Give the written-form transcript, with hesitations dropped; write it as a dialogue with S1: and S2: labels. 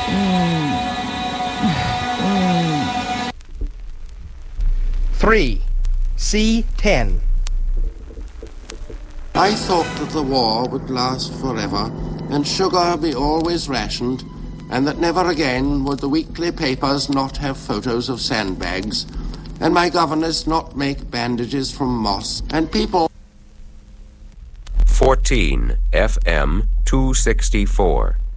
S1: 3. C10.
S2: I thought that the war would last forever, and sugar be always rationed, and that never again would the weekly papers not have photos of sandbags, and my governess not make bandages from moss, and people...
S3: 14 FM 264